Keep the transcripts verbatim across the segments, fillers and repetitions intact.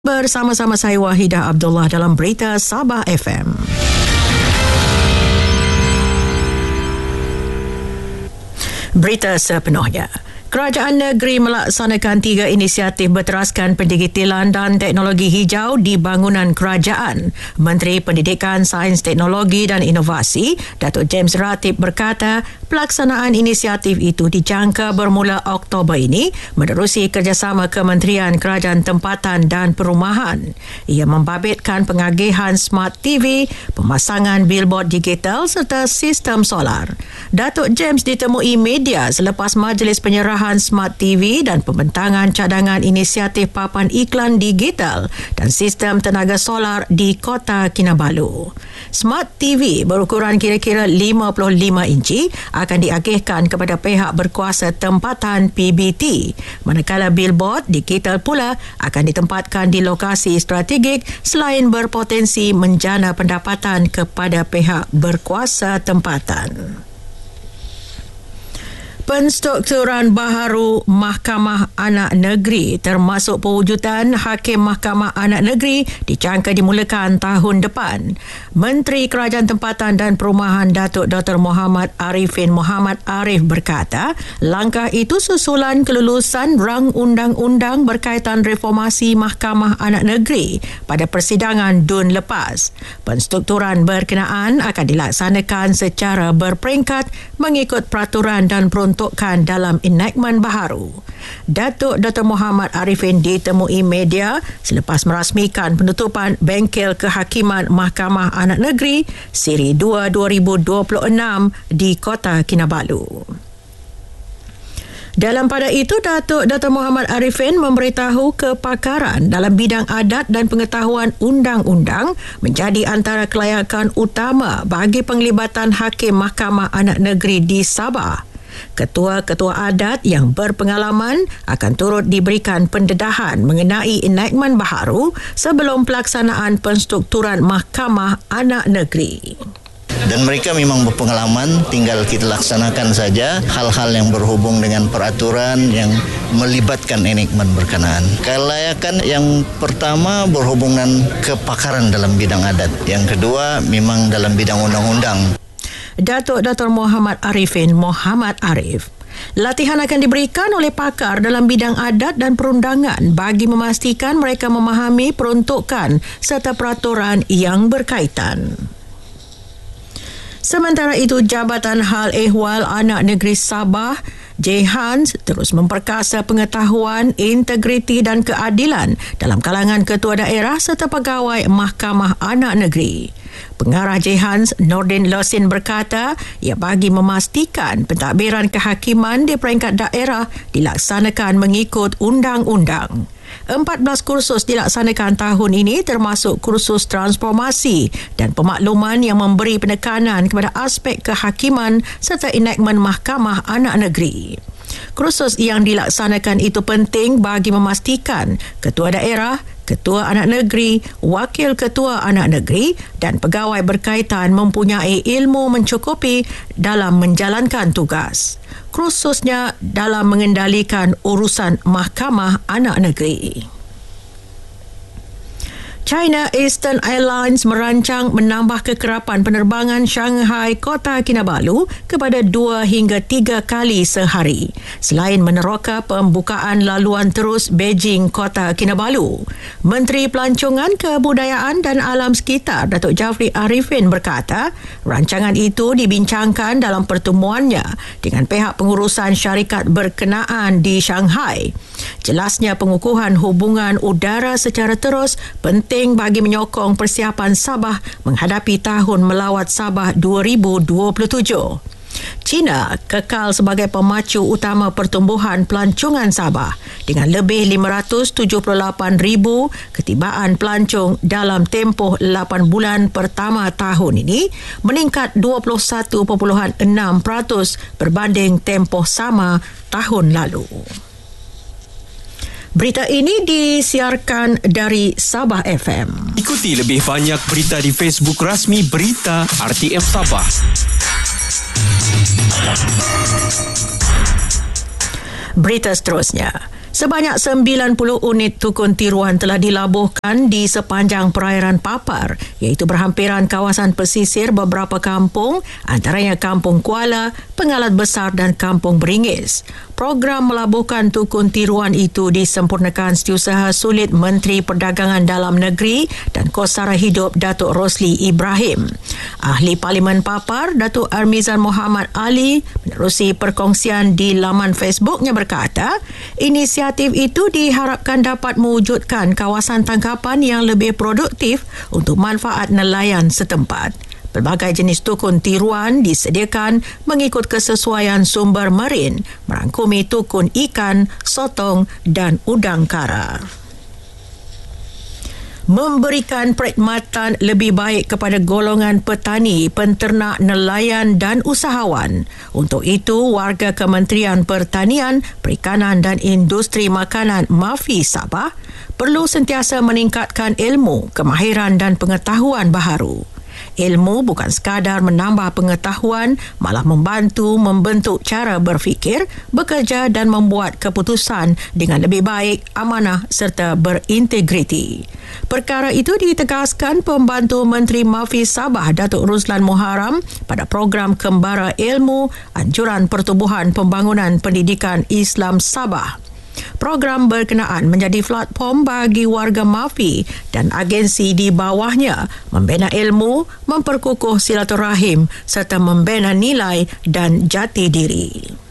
Bersama-sama saya Wahidah Abdullah dalam Berita Sabah F M. Berita sepenuhnya. Kerajaan negeri melaksanakan tiga inisiatif berteraskan pendigitalan dan teknologi hijau di bangunan kerajaan. Menteri Pendidikan, Sains, Teknologi dan Inovasi, Datuk James Ratib berkata, pelaksanaan inisiatif itu dijangka bermula Oktober ini menerusi kerjasama Kementerian Kerajaan Tempatan dan Perumahan. Ia membabitkan pengagihan Smart T V, pemasangan billboard digital serta sistem solar. Datuk James ditemui media selepas majlis penyerahan Smart T V dan pembentangan cadangan inisiatif papan iklan digital dan sistem tenaga solar di Kota Kinabalu. Smart T V berukuran kira-kira lima puluh lima inci akan diagihkan kepada pihak berkuasa tempatan P B T, manakala billboard digital pula akan ditempatkan di lokasi strategik selain berpotensi menjana pendapatan kepada pihak berkuasa tempatan. Penstrukturan baharu Mahkamah Anak Negeri termasuk pewujudan Hakim Mahkamah Anak Negeri dijangka dimulakan tahun depan. Menteri Kerajaan Tempatan dan Perumahan Datuk Doktor Muhammad Arifin Muhammad Arif berkata, langkah itu susulan kelulusan rang undang-undang berkaitan reformasi Mahkamah Anak Negeri pada persidangan D U N lepas. Penstrukturan berkenaan akan dilaksanakan secara berperingkat mengikut peraturan dan peruntukan dalam enactment baharu. Datuk Doktor Muhammad Arifin ditemui media selepas merasmikan penutupan bengkel kehakiman Mahkamah Anak Negeri Siri dua dua ribu dua puluh enam di Kota Kinabalu. Dalam pada itu, Datuk Doktor Muhammad Arifin memberitahu kepakaran dalam bidang adat dan pengetahuan undang-undang menjadi antara kelayakan utama bagi penglibatan Hakim Mahkamah Anak Negeri di Sabah. Ketua-ketua adat yang berpengalaman akan turut diberikan pendedahan mengenai enactment baharu sebelum pelaksanaan penstrukturan Mahkamah Anak Negeri. Dan mereka memang berpengalaman, tinggal kita laksanakan saja hal-hal yang berhubung dengan peraturan yang melibatkan enactment berkenaan. Kelayakan yang pertama berhubungan kepakaran dalam bidang adat. Yang kedua memang dalam bidang undang-undang. Datuk Doktor Muhammad Arifin Muhammad Arif. Latihan akan diberikan oleh pakar dalam bidang adat dan perundangan bagi memastikan mereka memahami peruntukan serta peraturan yang berkaitan. Sementara itu, Jabatan Hal Ehwal Anak Negeri Sabah J. Hans terus memperkasa pengetahuan, integriti dan keadilan dalam kalangan ketua daerah serta pegawai Mahkamah Anak Negeri. Pengarah J. Hans, Nordin Losin berkata, ia bagi memastikan pentadbiran kehakiman di peringkat daerah dilaksanakan mengikut undang-undang. empat belas kursus dilaksanakan tahun ini termasuk kursus transformasi dan pemakluman yang memberi penekanan kepada aspek kehakiman serta enactment Mahkamah Anak Negeri. Kursus yang dilaksanakan itu penting bagi memastikan ketua daerah, ketua anak negeri, wakil ketua anak negeri dan pegawai berkaitan mempunyai ilmu mencukupi dalam menjalankan tugas, khususnya dalam mengendalikan urusan Mahkamah Anak Negeri. China Eastern Airlines merancang menambah kekerapan penerbangan Shanghai Kota Kinabalu kepada dua hingga tiga kali sehari, selain meneroka pembukaan laluan terus Beijing Kota Kinabalu. Menteri Pelancongan, Kebudayaan dan Alam Sekitar Datuk Jafri Arifin berkata, rancangan itu dibincangkan dalam pertemuannya dengan pihak pengurusan syarikat berkenaan di Shanghai. Jelasnya pengukuhan hubungan udara secara terus penting bagi menyokong persiapan Sabah menghadapi tahun melawat Sabah dua ribu dua puluh tujuh. China kekal sebagai pemacu utama pertumbuhan pelancongan Sabah dengan lebih lima ratus tujuh puluh lapan ribu ketibaan pelancong dalam tempoh lapan bulan pertama tahun ini, meningkat dua puluh satu perpuluhan enam peratus berbanding tempoh sama tahun lalu. Berita ini disiarkan dari Sabah F M. Ikuti lebih banyak berita di Facebook rasmi Berita R T M Sabah. Berita seterusnya. Sebanyak sembilan puluh unit tukun tiruan telah dilabuhkan di sepanjang perairan Papar, iaitu berhampiran kawasan pesisir beberapa kampung, antaranya Kampung Kuala, Pengalat Besar dan Kampung Beringis. Program melabuhkan tukun tiruan itu disempurnakan Setiausaha Sulit Menteri Perdagangan Dalam Negeri dan Kos Sara Hidup Datuk Rosli Ibrahim. Ahli Parlimen Papar, Datuk Armizan Muhammad Ali, menerusi perkongsian di laman Facebooknya berkata, inisiatif itu diharapkan dapat mewujudkan kawasan tangkapan yang lebih produktif untuk manfaat nelayan setempat. Pelbagai jenis tukun tiruan disediakan mengikut kesesuaian sumber marin, merangkumi tukun ikan, sotong dan udang kara. Memberikan perkhidmatan lebih baik kepada golongan petani, penternak, nelayan dan usahawan. Untuk itu, warga Kementerian Pertanian, Perikanan dan Industri Makanan MAFI Sabah perlu sentiasa meningkatkan ilmu, kemahiran dan pengetahuan baharu. Ilmu bukan sekadar menambah pengetahuan, malah membantu membentuk cara berfikir, bekerja dan membuat keputusan dengan lebih baik, amanah serta berintegriti. Perkara itu ditegaskan Pembantu Menteri MAFI Sabah Datuk Ruslan Muharram pada program Kembara Ilmu Anjuran Pertubuhan Pembangunan Pendidikan Islam Sabah. Program berkenaan menjadi platform bagi warga MAFI dan agensi di bawahnya membina ilmu, memperkukuh silaturahim serta membina nilai dan jati diri.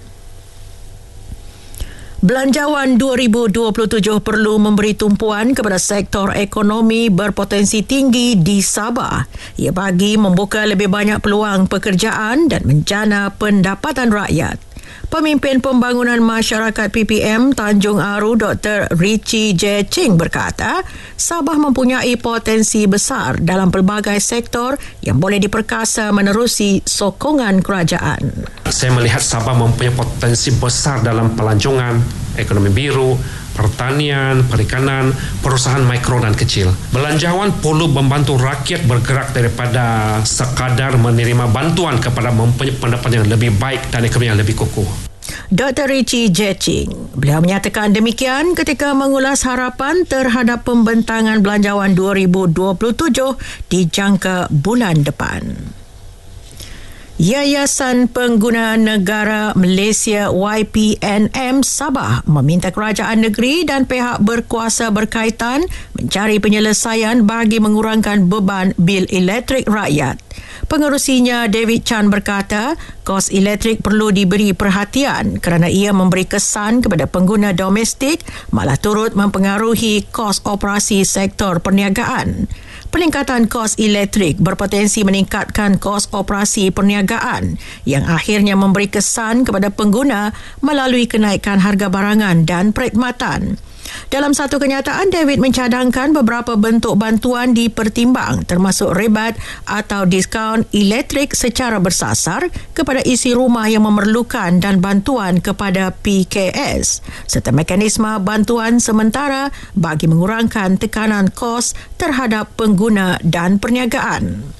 Belanjawan dua ribu dua puluh tujuh perlu memberi tumpuan kepada sektor ekonomi berpotensi tinggi di Sabah. Ia bagi membuka lebih banyak peluang pekerjaan dan menjana pendapatan rakyat. Pemimpin Pembangunan Masyarakat P P M Tanjung Aru Doktor Richie J. Ching berkata, Sabah mempunyai potensi besar dalam pelbagai sektor yang boleh diperkasa menerusi sokongan kerajaan. Saya melihat Sabah mempunyai potensi besar dalam pelancongan, ekonomi biru, pertanian, perikanan, perusahaan mikro dan kecil. Belanjawan perlu membantu rakyat bergerak daripada sekadar menerima bantuan kepada mempunyai pendapatan yang lebih baik dan ekonomi yang lebih kukuh. Doktor Richie J. Ching, beliau menyatakan demikian ketika mengulas harapan terhadap pembentangan belanjawan dua ribu dua puluh tujuh dijangka bulan depan. Yayasan Pengguna Negara Malaysia Y P N M Sabah meminta kerajaan negeri dan pihak berkuasa berkaitan mencari penyelesaian bagi mengurangkan beban bil elektrik rakyat. Pengerusinya David Chan berkata, kos elektrik perlu diberi perhatian kerana ia memberi kesan kepada pengguna domestik malah turut mempengaruhi kos operasi sektor perniagaan. Peningkatan kos elektrik berpotensi meningkatkan kos operasi perniagaan yang akhirnya memberi kesan kepada pengguna melalui kenaikan harga barangan dan perkhidmatan. Dalam satu kenyataan, David mencadangkan beberapa bentuk bantuan dipertimbang termasuk rebat atau diskaun elektrik secara bersasar kepada isi rumah yang memerlukan dan bantuan kepada P K S serta mekanisme bantuan sementara bagi mengurangkan tekanan kos terhadap pengguna dan perniagaan.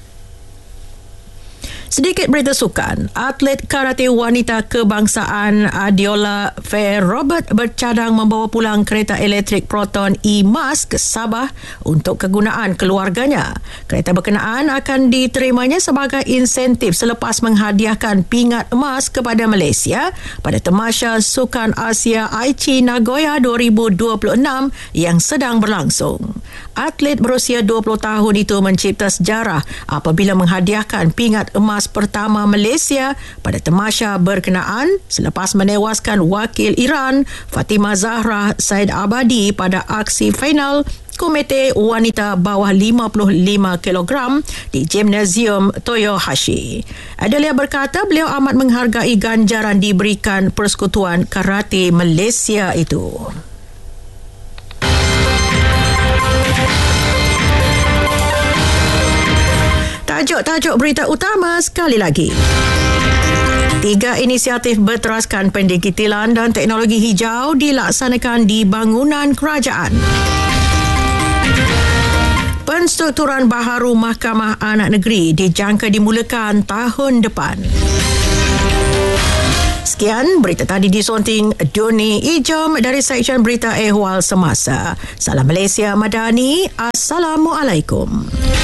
Sedikit berita sukan. Atlet karate wanita kebangsaan Adiola Fair Robert bercadang membawa pulang kereta elektrik Proton E-Mas ke Sabah untuk kegunaan keluarganya. Kereta berkenaan akan diterimanya sebagai insentif selepas menghadiahkan pingat emas kepada Malaysia pada Tamasya Sukan Asia Aichi Nagoya dua ribu dua puluh enam yang sedang berlangsung. Atlet berusia dua puluh tahun itu mencipta sejarah apabila menghadiahkan pingat emas pertama Malaysia pada tamasya berkenaan selepas menewaskan wakil Iran Fatimah Zahra Said Abadi pada aksi final Komite Wanita bawah lima puluh lima kilogram di Gimnasium Toyohashi. Adelia berkata beliau amat menghargai ganjaran diberikan Persekutuan Karate Malaysia itu. Tajuk-tajuk berita utama sekali lagi. Tiga inisiatif berteraskan pendigitalan dan teknologi hijau dilaksanakan di bangunan kerajaan. Penstrukturan baharu Mahkamah Anak Negeri dijangka dimulakan tahun depan. Sekian berita tadi disonting Doni Ijom dari Seksyen Berita Ehwal Semasa. Salam Malaysia Madani. Assalamualaikum.